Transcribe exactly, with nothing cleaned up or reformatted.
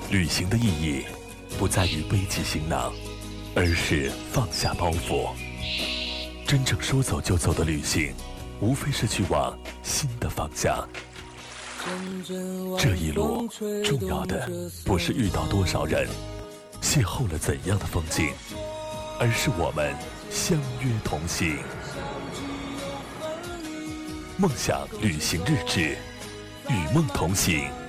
旅行的意义不在于背起行囊，而是放下包袱。真正说走就走的旅行，无非是去往新的方向。这一路重要的不是遇到多少人，邂逅了怎样的风景，而是我们相约同行。梦想旅行日志，与梦同行。